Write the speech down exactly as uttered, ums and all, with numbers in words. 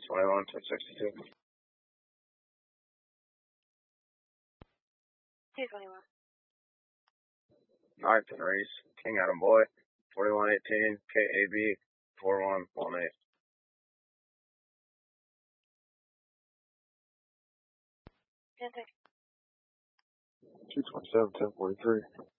twenty-one, ten sixty-two. two twenty-one. ninth and race, King Adam Boy, forty-one eighteen, K A B, four one one eight. ten six. two twenty-seven, ten forty-three.